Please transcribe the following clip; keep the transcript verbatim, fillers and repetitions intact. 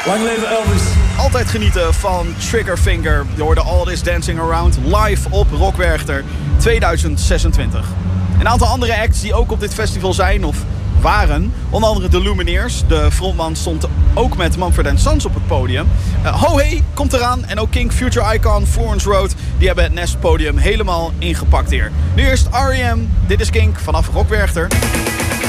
Lang leven Elvis. Altijd genieten van Triggerfinger. Je hoorde All This Dancing Around live op Rock Werchter tweeduizend zesentwintig. Een aantal andere acts die ook op dit festival zijn of waren. Onder andere de Lumineers. De frontman stond ook met Mumford and Sons op het podium. Uh, Ho Hey komt eraan. En ook King, Future Icon, Florence Road. Die hebben het Nest podium helemaal ingepakt hier. Nu eerst R E M. Dit is Kink vanaf Rock Werchter.